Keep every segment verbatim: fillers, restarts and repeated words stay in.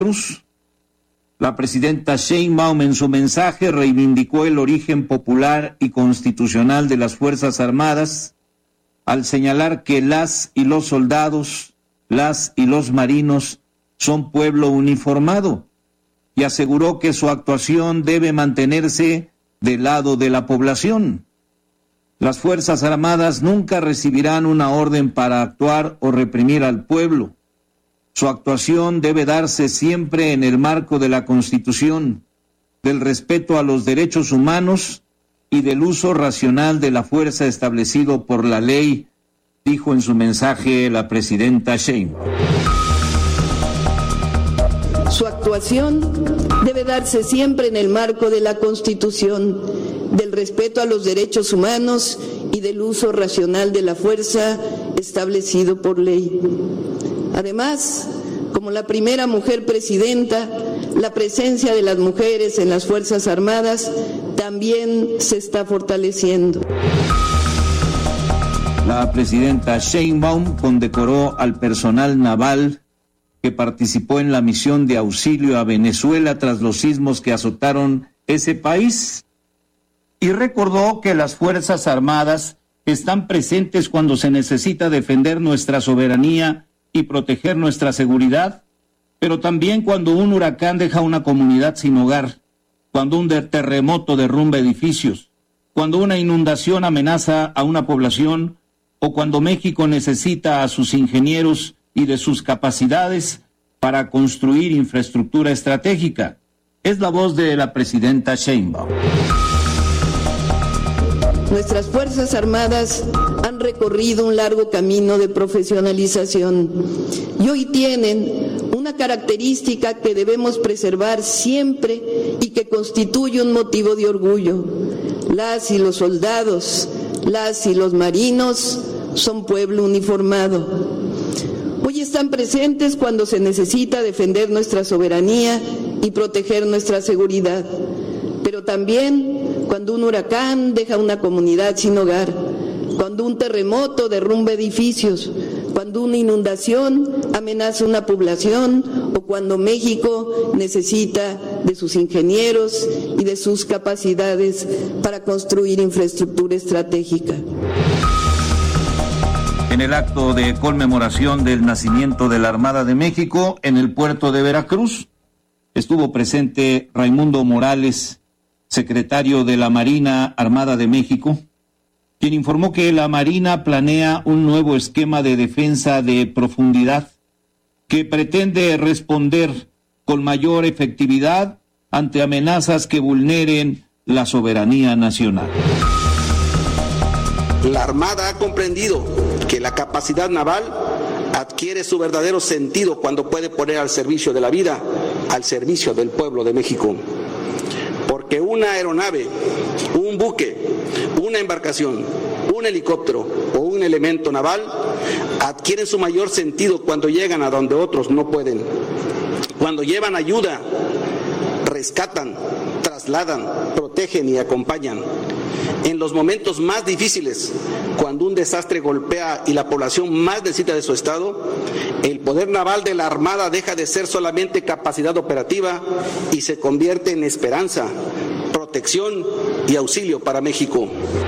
Veracruz. La presidenta Sheinbaum en su mensaje reivindicó el origen popular y constitucional de las Fuerzas Armadas al señalar que las y los soldados, las y los marinos son pueblo uniformado y aseguró que su actuación debe mantenerse del lado de la población. Las Fuerzas Armadas nunca recibirán una orden para actuar o reprimir al pueblo. Su actuación debe darse siempre en el marco de la Constitución, del respeto a los derechos humanos y del uso racional de la fuerza establecido por la ley, dijo en su mensaje la presidenta Sheinbaum. Su actuación debe darse siempre en el marco de la Constitución, del respeto a los derechos humanos y del uso racional de la fuerza establecido por ley. Además, como la primera mujer presidenta, la presencia de las mujeres en las Fuerzas Armadas también se está fortaleciendo. La presidenta Sheinbaum condecoró al personal naval que participó en la misión de auxilio a Venezuela tras los sismos que azotaron ese país y recordó que las Fuerzas Armadas están presentes cuando se necesita defender nuestra soberanía y proteger nuestra seguridad, pero también cuando un huracán deja una comunidad sin hogar, cuando un terremoto derrumba edificios, cuando una inundación amenaza a una población o cuando México necesita a sus ingenieros y de sus capacidades para construir infraestructura estratégica. Es la voz de la presidenta Sheinbaum. Nuestras Fuerzas Armadas han recorrido un largo camino de profesionalización y hoy tienen una característica que debemos preservar siempre y que constituye un motivo de orgullo. Las y los soldados, las y los marinos son pueblo uniformado. Hoy están presentes cuando se necesita defender nuestra soberanía y proteger nuestra seguridad, pero también cuando un huracán deja una comunidad sin hogar, cuando un terremoto derrumba edificios, cuando una inundación amenaza una población o cuando México necesita de sus ingenieros y de sus capacidades para construir infraestructura estratégica. En el acto de conmemoración del nacimiento de la Armada de México en el puerto de Veracruz, estuvo presente Raimundo Morales, secretario de la Marina Armada de México, quien informó que la Marina planea un nuevo esquema de defensa de profundidad que pretende responder con mayor efectividad ante amenazas que vulneren la soberanía nacional. La Armada ha comprendido que la capacidad naval adquiere su verdadero sentido cuando puede poner al servicio de la vida, al servicio del pueblo de México. Porque una aeronave, un buque, una embarcación, un helicóptero o un elemento naval adquieren su mayor sentido cuando llegan a donde otros no pueden. Cuando llevan ayuda, rescatan, trasladan, protegen y acompañan. En los momentos más difíciles, cuando un desastre golpea y la población más necesita de su Estado, el poder naval de la Armada deja de ser solamente capacidad operativa y se convierte en esperanza, protección y auxilio para México.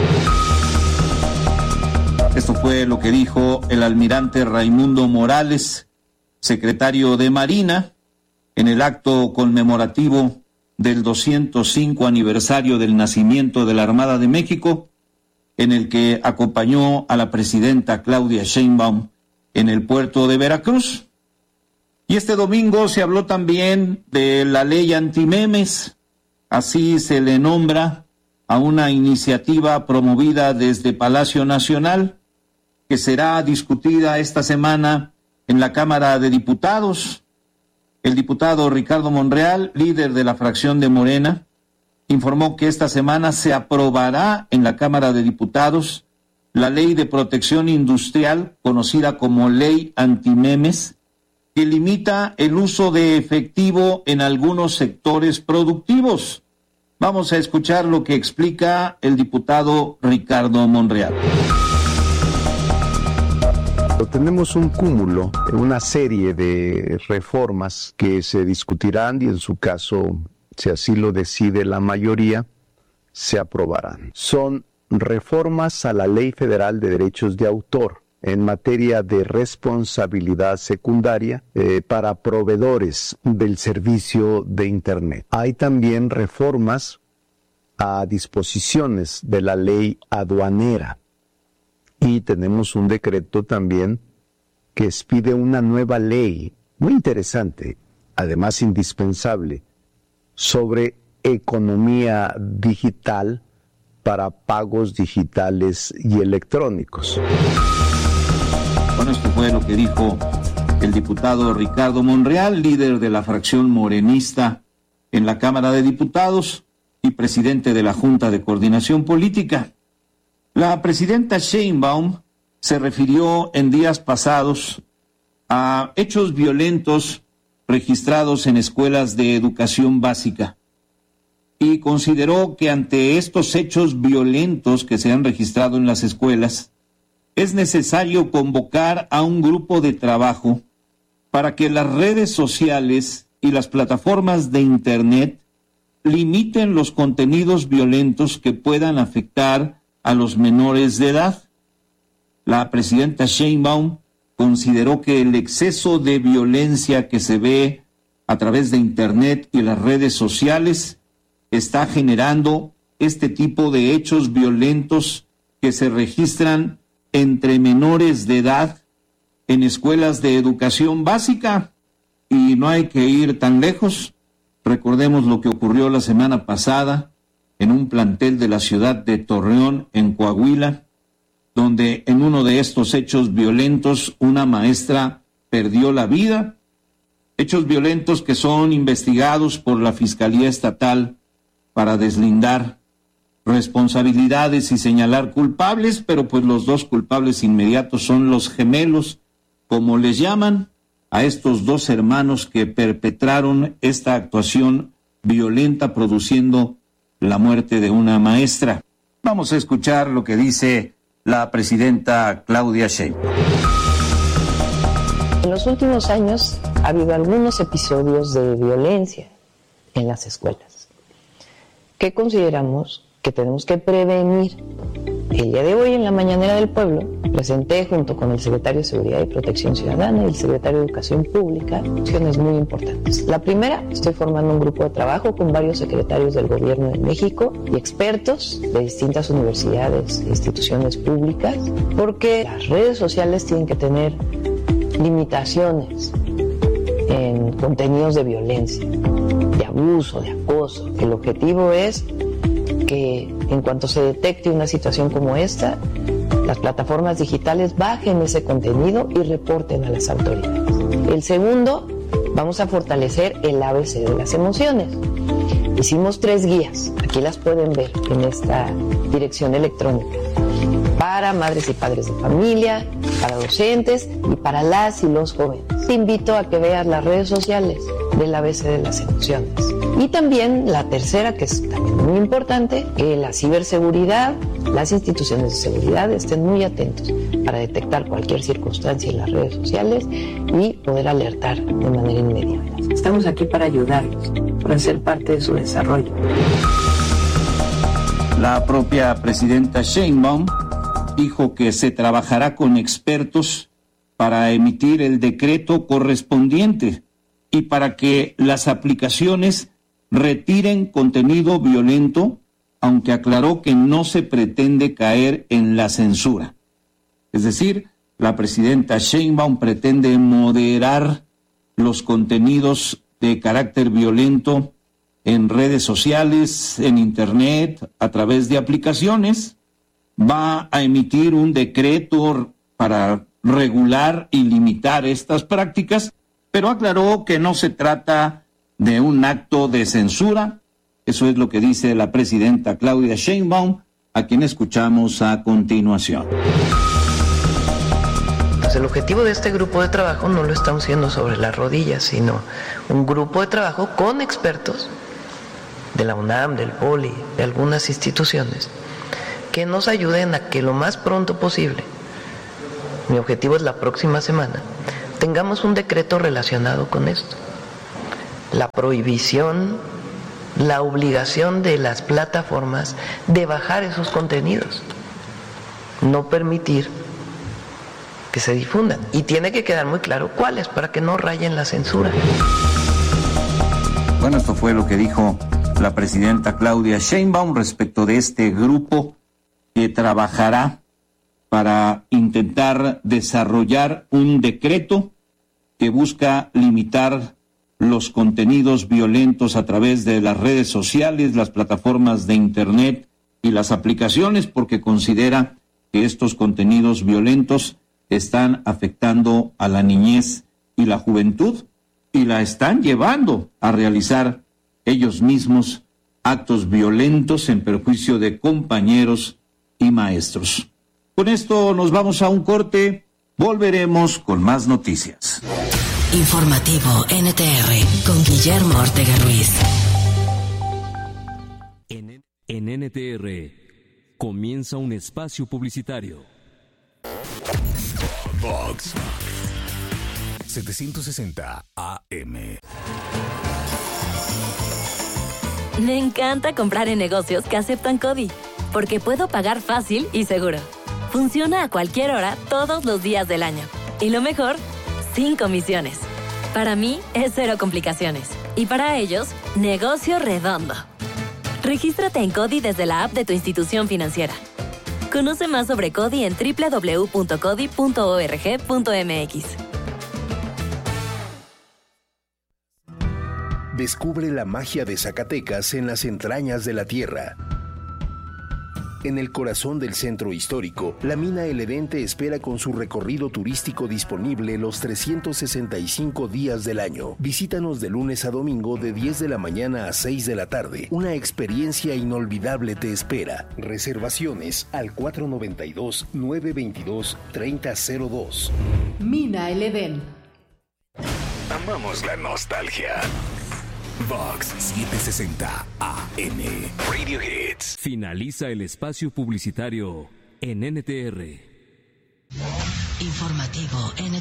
Esto fue lo que dijo el almirante Raimundo Morales, secretario de Marina, en el acto conmemorativo del doscientos cinco aniversario del nacimiento de la Armada de México, en el que acompañó a la presidenta Claudia Sheinbaum en el puerto de Veracruz. Y este domingo se habló también de la ley antimemes, así se le nombra a una iniciativa promovida desde Palacio Nacional, que será discutida esta semana en la Cámara de Diputados. El diputado Ricardo Monreal, líder de la fracción de Morena, informó que esta semana se aprobará en la Cámara de Diputados la Ley de Protección Industrial, conocida como Ley Antimemes, que limita el uso de efectivo en algunos sectores productivos. Vamos a escuchar lo que explica el diputado Ricardo Monreal. Tenemos un cúmulo, una serie de reformas que se discutirán y en su caso, si así lo decide la mayoría, se aprobarán. Son reformas a la Ley Federal de Derechos de Autor en materia de responsabilidad secundaria eh, para proveedores del servicio de Internet. Hay también reformas a disposiciones de la ley aduanera. Y tenemos un decreto también que expide una nueva ley, muy interesante, además indispensable, sobre economía digital para pagos digitales y electrónicos. Bueno, esto fue lo que dijo el diputado Ricardo Monreal, líder de la fracción morenista en la Cámara de Diputados y presidente de la Junta de Coordinación Política. La presidenta Sheinbaum se refirió en días pasados a hechos violentos registrados en escuelas de educación básica y consideró que ante estos hechos violentos que se han registrado en las escuelas, es necesario convocar a un grupo de trabajo para que las redes sociales y las plataformas de Internet limiten los contenidos violentos que puedan afectar a los menores de edad. La presidenta Sheinbaum consideró que el exceso de violencia que se ve a través de Internet y las redes sociales está generando este tipo de hechos violentos que se registran entre menores de edad en escuelas de educación básica. Y no hay que ir tan lejos. Recordemos lo que ocurrió la semana pasada en un plantel de la ciudad de Torreón, en Coahuila, donde en uno de estos hechos violentos una maestra perdió la vida. Hechos violentos que son investigados por la Fiscalía Estatal para deslindar responsabilidades y señalar culpables, pero pues los dos culpables inmediatos son los gemelos, como les llaman a estos dos hermanos que perpetraron esta actuación violenta produciendo la muerte de una maestra. Vamos a escuchar lo que dice la presidenta Claudia Sheinbaum. En los últimos años ha habido algunos episodios de violencia en las escuelas que consideramos que tenemos que prevenir. El día de hoy, en la Mañanera del Pueblo, presenté junto con el secretario de Seguridad y Protección Ciudadana y el secretario de Educación Pública acciones muy importantes. La primera, estoy formando un grupo de trabajo con varios secretarios del Gobierno de México y expertos de distintas universidades e instituciones públicas, porque las redes sociales tienen que tener limitaciones en contenidos de violencia, de abuso, de acoso. El objetivo es que en cuanto se detecte una situación como esta, las plataformas digitales bajen ese contenido y reporten a las autoridades. El segundo, vamos a fortalecer el A B C de las emociones. Hicimos tres guías, aquí las pueden ver en esta dirección electrónica, para madres y padres de familia, para docentes y para las y los jóvenes. Te invito a que veas las redes sociales del A B C de las emociones. Y también la tercera, que es también muy importante, que la ciberseguridad, las instituciones de seguridad estén muy atentos para detectar cualquier circunstancia en las redes sociales y poder alertar de manera inmediata. Estamos aquí para ayudarlos, para ser parte de su desarrollo. La propia presidenta Sheinbaum dijo que se trabajará con expertos para emitir el decreto correspondiente y para que las aplicaciones retiren contenido violento, aunque aclaró que no se pretende caer en la censura. Es decir, la presidenta Sheinbaum pretende moderar los contenidos de carácter violento en redes sociales, en Internet, a través de aplicaciones. Va a emitir un decreto para regular y limitar estas prácticas, pero aclaró que no se trata de un acto de censura. Eso es lo que dice la presidenta Claudia Sheinbaum, a quien escuchamos a continuación. Pues el objetivo de este grupo de trabajo no lo estamos haciendo sobre las rodillas, sino un grupo de trabajo con expertos de la UNAM, del POLI, de algunas instituciones, que nos ayuden a que lo más pronto posible mi objetivo es la próxima semana, tengamos un decreto relacionado con esto. La prohibición, la obligación de las plataformas de bajar esos contenidos. No permitir que se difundan. Y tiene que quedar muy claro cuáles para que no rayen la censura. Bueno, esto fue lo que dijo la presidenta Claudia Sheinbaum respecto de este grupo que trabajará para intentar desarrollar un decreto que busca limitar los contenidos violentos a través de las redes sociales, las plataformas de internet y las aplicaciones, porque considera que estos contenidos violentos están afectando a la niñez y la juventud y la están llevando a realizar ellos mismos actos violentos en perjuicio de compañeros y maestros. Con esto nos vamos a un corte, volveremos con más noticias. Informativo N T R con Guillermo Ortega Ruiz. En, en N T R comienza un espacio publicitario. Vox setecientos sesenta A M. Me encanta comprar en negocios que aceptan CODI, porque puedo pagar fácil y seguro. Funciona a cualquier hora, todos los días del año. Y lo mejor, sin comisiones. Para mí es cero complicaciones. Y para ellos, negocio redondo. Regístrate en CODI desde la app de tu institución financiera. Conoce más sobre CODI en doble u doble u doble u punto codi punto org punto m x. Descubre la magia de Zacatecas en las entrañas de la tierra. En el corazón del centro histórico, la mina El Edén te espera con su recorrido turístico disponible los trescientos sesenta y cinco días del año. Visítanos de lunes a domingo de diez de la mañana a seis de la tarde. Una experiencia inolvidable te espera. Reservaciones al cuatro noventa y dos, nueve veintidós, treinta cero dos. Mina El Edén. Amamos la nostalgia. Vox setecientos sesenta A M. Radio Hits. Finaliza el espacio publicitario en N T R. Informativo N T R.